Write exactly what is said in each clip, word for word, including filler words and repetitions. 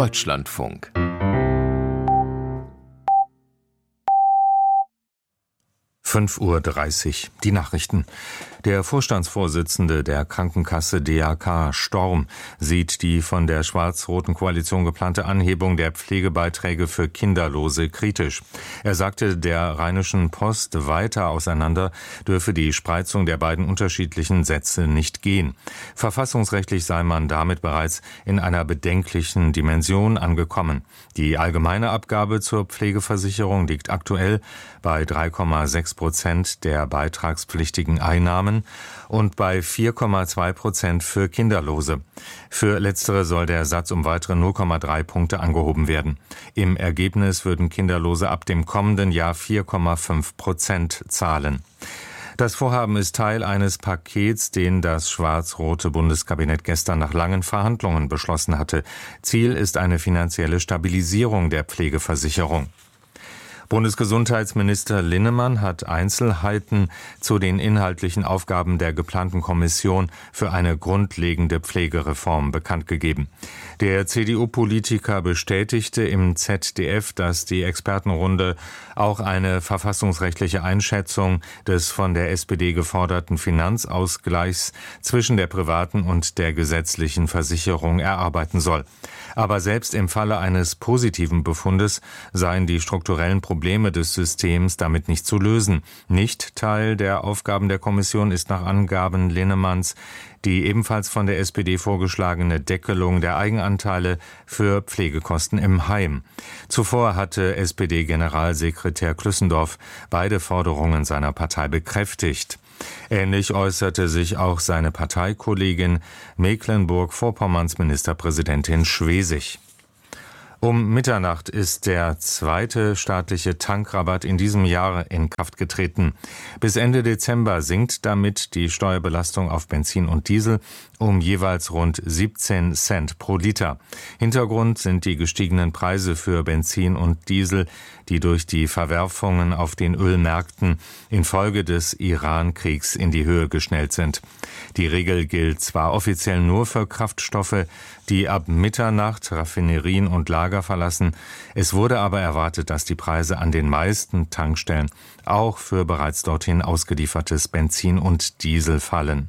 Deutschlandfunk. fünf Uhr dreißig, die Nachrichten. Der Vorstandsvorsitzende der Krankenkasse D A K, Storm, sieht die von der schwarz-roten Koalition geplante Anhebung der Pflegebeiträge für Kinderlose kritisch. Er sagte der Rheinischen Post, weiter auseinander dürfe die Spreizung der beiden unterschiedlichen Sätze nicht gehen. Verfassungsrechtlich sei man damit bereits in einer bedenklichen Dimension angekommen. Die allgemeine Abgabe zur Pflegeversicherung liegt aktuell bei drei Komma sechs Prozent der beitragspflichtigen Einnahmen und bei vier Komma zwei Prozent für Kinderlose. Für letztere soll der Satz um weitere null Komma drei Punkte angehoben werden. Im Ergebnis würden Kinderlose ab dem kommenden Jahr vier Komma fünf Prozent zahlen. Das Vorhaben ist Teil eines Pakets, den das schwarz-rote Bundeskabinett gestern nach langen Verhandlungen beschlossen hatte. Ziel ist eine finanzielle Stabilisierung der Pflegeversicherung. Bundesgesundheitsminister Linnemann hat Einzelheiten zu den inhaltlichen Aufgaben der geplanten Kommission für eine grundlegende Pflegereform bekannt gegeben. Der C D U-Politiker bestätigte im Z D F, dass die Expertenrunde auch eine verfassungsrechtliche Einschätzung des von der S P D geforderten Finanzausgleichs zwischen der privaten und der gesetzlichen Versicherung erarbeiten soll. Aber selbst im Falle eines positiven Befundes seien die strukturellen Probleme des Systems damit nicht zu lösen. Nicht Teil der Aufgaben der Kommission ist nach Angaben Linnemanns die ebenfalls von der S P D vorgeschlagene Deckelung der Eigenanteile für Pflegekosten im Heim. Zuvor hatte S P D-Generalsekretär Klüssendorf beide Forderungen seiner Partei bekräftigt. Ähnlich äußerte sich auch seine Parteikollegin Mecklenburg-Vorpommerns Ministerpräsidentin Schwesig. Um Mitternacht ist der zweite staatliche Tankrabatt in diesem Jahr in Kraft getreten. Bis Ende Dezember sinkt damit die Steuerbelastung auf Benzin und Diesel um jeweils rund siebzehn Cent pro Liter. Hintergrund sind die gestiegenen Preise für Benzin und Diesel, die durch die Verwerfungen auf den Ölmärkten infolge des Iran-Kriegs in die Höhe geschnellt sind. Die Regel gilt zwar offiziell nur für Kraftstoffe, die ab Mitternacht Raffinerien und Lager verlassen. Es wurde aber erwartet, dass die Preise an den meisten Tankstellen auch für bereits dorthin ausgeliefertes Benzin und Diesel fallen.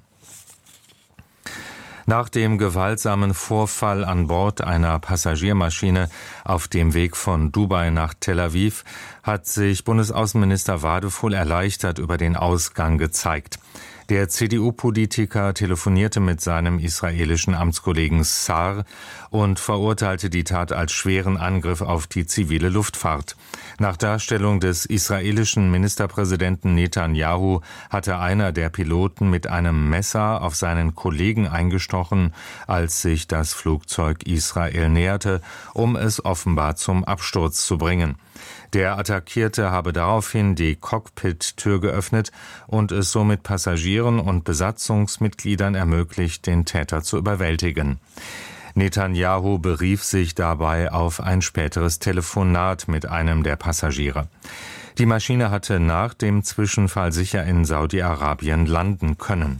Nach dem gewaltsamen Vorfall an Bord einer Passagiermaschine auf dem Weg von Dubai nach Tel Aviv hat sich Bundesaußenminister Wadefuhl erleichtert über den Ausgang gezeigt. Der C D U-Politiker telefonierte mit seinem israelischen Amtskollegen Sar und verurteilte die Tat als schweren Angriff auf die zivile Luftfahrt. Nach Darstellung des israelischen Ministerpräsidenten Netanyahu hatte einer der Piloten mit einem Messer auf seinen Kollegen eingestochen, als sich das Flugzeug Israel näherte, um es offenbar zum Absturz zu bringen. Der Attackierte habe daraufhin die Cockpit-Tür geöffnet und es somit Passagieren und Besatzungsmitgliedern ermöglicht, den Täter zu überwältigen. Netanyahu berief sich dabei auf ein späteres Telefonat mit einem der Passagiere. Die Maschine hatte nach dem Zwischenfall sicher in Saudi-Arabien landen können.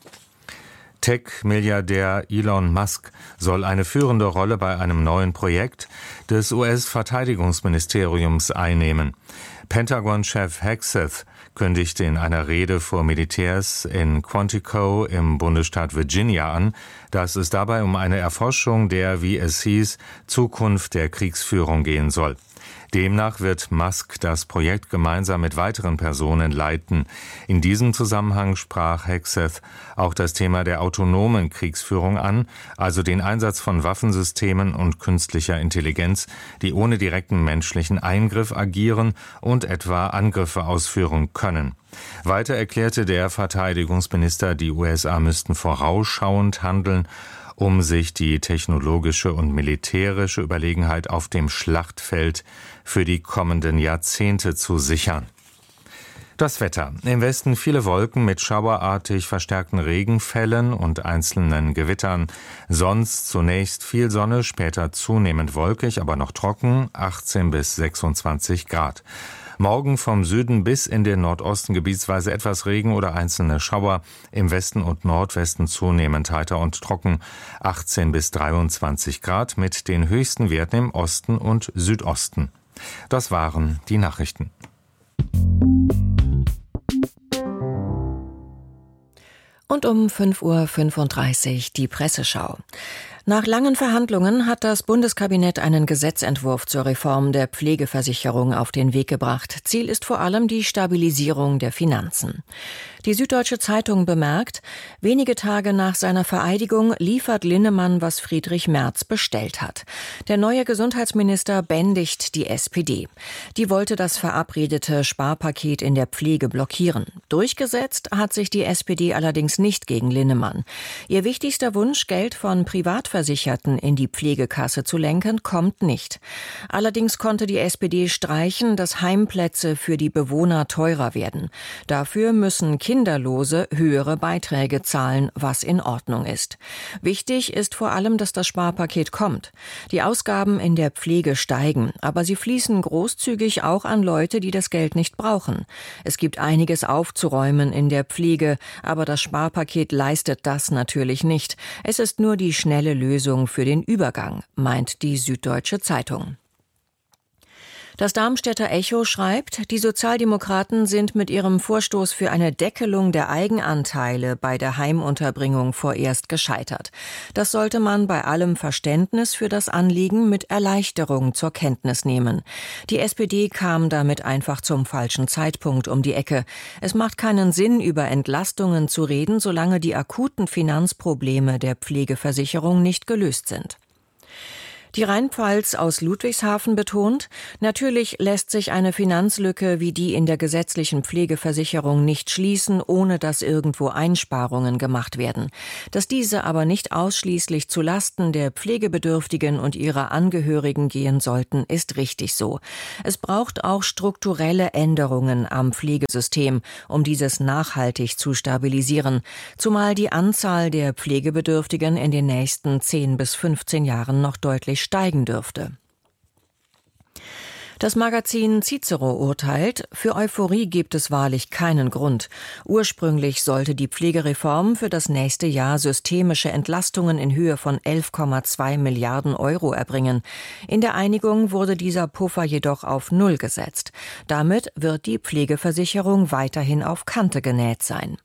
Tech-Milliardär Elon Musk soll eine führende Rolle bei einem neuen Projekt des U S-Verteidigungsministeriums einnehmen. Pentagon-Chef Hegseth kündigte in einer Rede vor Militärs in Quantico im Bundesstaat Virginia an, dass es dabei um eine Erforschung der, wie es hieß, Zukunft der Kriegsführung gehen soll. Demnach wird Musk das Projekt gemeinsam mit weiteren Personen leiten. In diesem Zusammenhang sprach Hegseth auch das Thema der autonomen Kriegsführung an, also den Einsatz von Waffensystemen und künstlicher Intelligenz, die ohne direkten menschlichen Eingriff agieren und etwa Angriffe ausführen können. Weiter erklärte der Verteidigungsminister, die U S A müssten vorausschauend handeln, um sich die technologische und militärische Überlegenheit auf dem Schlachtfeld für die kommenden Jahrzehnte zu sichern. Das Wetter. Im Westen viele Wolken mit schauerartig verstärkten Regenfällen und einzelnen Gewittern. Sonst zunächst viel Sonne, später zunehmend wolkig, aber noch trocken, achtzehn bis sechsundzwanzig Grad. Morgen vom Süden bis in den Nordosten gebietsweise etwas Regen oder einzelne Schauer, im Westen und Nordwesten zunehmend heiter und trocken, achtzehn bis dreiundzwanzig Grad mit den höchsten Werten im Osten und Südosten. Das waren die Nachrichten. Und um fünf Uhr fünfunddreißig die Presseschau. Nach langen Verhandlungen hat das Bundeskabinett einen Gesetzentwurf zur Reform der Pflegeversicherung auf den Weg gebracht. Ziel ist vor allem die Stabilisierung der Finanzen. Die Süddeutsche Zeitung bemerkt, wenige Tage nach seiner Vereidigung liefert Linnemann, was Friedrich Merz bestellt hat. Der neue Gesundheitsminister bändigt die S P D. Die wollte das verabredete Sparpaket in der Pflege blockieren. Durchgesetzt hat sich die S P D allerdings nicht gegen Linnemann. Ihr wichtigster Wunsch, Geld von Privatversicherten in die Pflegekasse zu lenken, kommt nicht. Allerdings konnte die S P D streichen, dass Heimplätze für die Bewohner teurer werden. Dafür müssen Kinderlose höhere Beiträge zahlen, was in Ordnung ist. Wichtig ist vor allem, dass das Sparpaket kommt. Die Ausgaben in der Pflege steigen, aber sie fließen großzügig auch an Leute, die das Geld nicht brauchen. Es gibt einiges aufzuräumen in der Pflege, aber das Sparpaket leistet das natürlich nicht. Es ist nur die schnelle Lösung für den Übergang, meint die Süddeutsche Zeitung. Das Darmstädter Echo schreibt, die Sozialdemokraten sind mit ihrem Vorstoß für eine Deckelung der Eigenanteile bei der Heimunterbringung vorerst gescheitert. Das sollte man bei allem Verständnis für das Anliegen mit Erleichterung zur Kenntnis nehmen. Die S P D kam damit einfach zum falschen Zeitpunkt um die Ecke. Es macht keinen Sinn, über Entlastungen zu reden, solange die akuten Finanzprobleme der Pflegeversicherung nicht gelöst sind. Die Rheinpfalz aus Ludwigshafen betont, natürlich lässt sich eine Finanzlücke wie die in der gesetzlichen Pflegeversicherung nicht schließen, ohne dass irgendwo Einsparungen gemacht werden. Dass diese aber nicht ausschließlich zu Lasten der Pflegebedürftigen und ihrer Angehörigen gehen sollten, ist richtig so. Es braucht auch strukturelle Änderungen am Pflegesystem, um dieses nachhaltig zu stabilisieren, zumal die Anzahl der Pflegebedürftigen in den nächsten zehn bis fünfzehn Jahren noch deutlich steigen dürfte. Das Magazin Cicero urteilt, für Euphorie gibt es wahrlich keinen Grund. Ursprünglich sollte die Pflegereform für das nächste Jahr systemische Entlastungen in Höhe von elf Komma zwei Milliarden Euro erbringen. In der Einigung wurde dieser Puffer jedoch auf Null gesetzt. Damit wird die Pflegeversicherung weiterhin auf Kante genäht sein.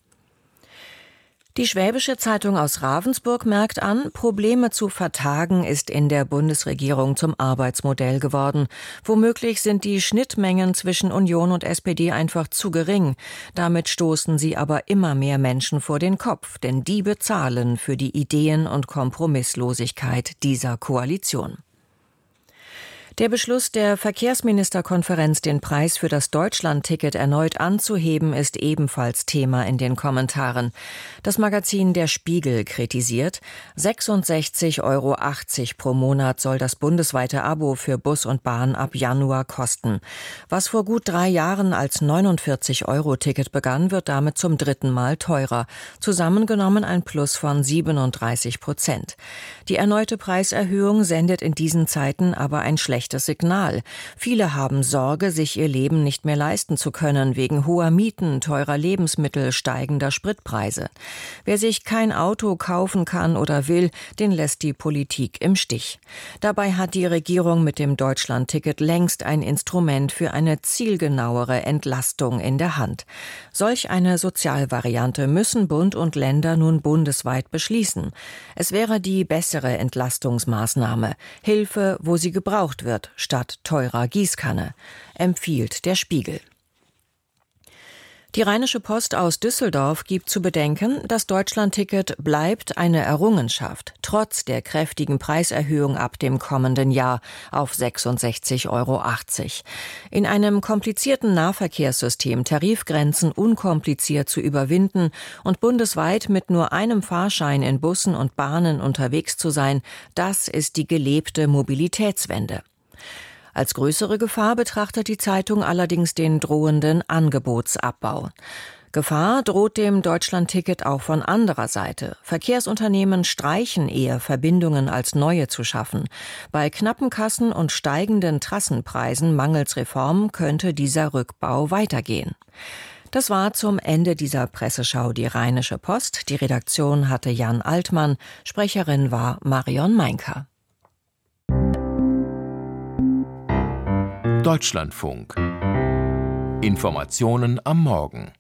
Die Schwäbische Zeitung aus Ravensburg merkt an, Probleme zu vertagen ist in der Bundesregierung zum Arbeitsmodell geworden. Womöglich sind die Schnittmengen zwischen Union und S P D einfach zu gering. Damit stoßen sie aber immer mehr Menschen vor den Kopf, denn die bezahlen für die Ideen- und Kompromisslosigkeit dieser Koalition. Der Beschluss der Verkehrsministerkonferenz, den Preis für das Deutschlandticket erneut anzuheben, ist ebenfalls Thema in den Kommentaren. Das Magazin Der Spiegel kritisiert, sechsundsechzig Euro achtzig pro Monat soll das bundesweite Abo für Bus und Bahn ab Januar kosten. Was vor gut drei Jahren als neunundvierzig Euro Ticket begann, wird damit zum dritten Mal teurer. Zusammengenommen ein Plus von siebenunddreißig Prozent. Die erneute Preiserhöhung sendet in diesen Zeiten aber ein schlechtes Signal. Viele haben Sorge, sich ihr Leben nicht mehr leisten zu können, wegen hoher Mieten, teurer Lebensmittel, steigender Spritpreise. Wer sich kein Auto kaufen kann oder will, den lässt die Politik im Stich. Dabei hat die Regierung mit dem Deutschlandticket längst ein Instrument für eine zielgenauere Entlastung in der Hand. Solch eine Sozialvariante müssen Bund und Länder nun bundesweit beschließen. Es wäre die bessere Entlastungsmaßnahme. Hilfe, wo sie gebraucht wird, statt teurer Gießkanne, empfiehlt der Spiegel. Die Rheinische Post aus Düsseldorf gibt zu bedenken, das Deutschlandticket bleibt eine Errungenschaft, trotz der kräftigen Preiserhöhung ab dem kommenden Jahr auf sechsundsechzig Euro achtzig. In einem komplizierten Nahverkehrssystem Tarifgrenzen unkompliziert zu überwinden und bundesweit mit nur einem Fahrschein in Bussen und Bahnen unterwegs zu sein, das ist die gelebte Mobilitätswende. Als größere Gefahr betrachtet die Zeitung allerdings den drohenden Angebotsabbau. Gefahr droht dem Deutschlandticket auch von anderer Seite. Verkehrsunternehmen streichen eher Verbindungen als neue zu schaffen. Bei knappen Kassen und steigenden Trassenpreisen mangels Reform könnte dieser Rückbau weitergehen. Das war zum Ende dieser Presseschau die Rheinische Post. Die Redaktion hatte Jan Altmann, Sprecherin war Marion Meinker. Deutschlandfunk. Informationen am Morgen.